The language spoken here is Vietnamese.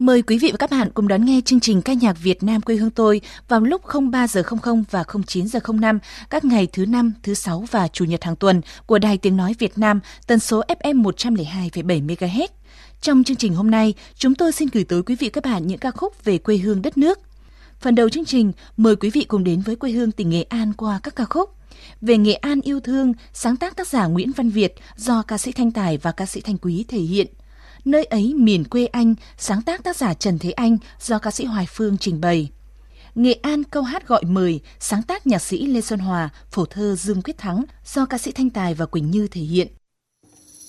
Mời quý vị và các bạn cùng đón nghe chương trình ca nhạc Việt Nam quê hương tôi vào lúc 03:00 và 09:05 các ngày thứ Năm, thứ Sáu và Chủ nhật hàng tuần của Đài Tiếng Nói Việt Nam, tần số FM 102,7 MHz. Trong chương trình hôm nay, chúng tôi xin gửi tới quý vị và các bạn những ca khúc về quê hương đất nước. Phần đầu chương trình, mời quý vị cùng đến với quê hương tỉnh Nghệ An qua các ca khúc. Về Nghệ An yêu thương, sáng tác tác giả Nguyễn Văn Việt do ca sĩ Thanh Tài và ca sĩ Thanh Quý thể hiện. Nơi ấy miền quê anh, sáng tác tác giả Trần Thế Anh do ca sĩ Hoài Phương trình bày. Nghệ An câu hát gọi mời, sáng tác nhạc sĩ Lê Xuân Hòa, phổ thơ Dương Quyết Thắng do ca sĩ Thanh Tài và Quỳnh Như thể hiện.